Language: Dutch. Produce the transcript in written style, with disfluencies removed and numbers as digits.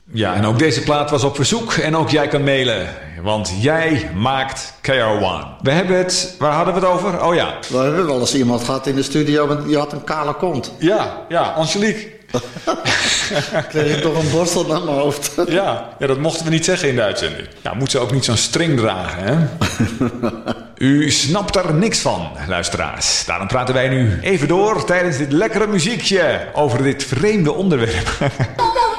Ja, en ook deze plaat was op verzoek en ook jij kan mailen. Want jij maakt KR1. We hebben het... Waar hadden we het over? Oh ja. We hebben wel eens iemand gehad in de studio, die had een kale kont. Ja, Angelique. Kreeg ik toch een borstel naar mijn hoofd. Ja, dat mochten we niet zeggen in de uitzending. Nou, moet ze ook niet zo'n string dragen, hè? U snapt er niks van, luisteraars. Daarom praten wij nu even door tijdens dit lekkere muziekje over dit vreemde onderwerp.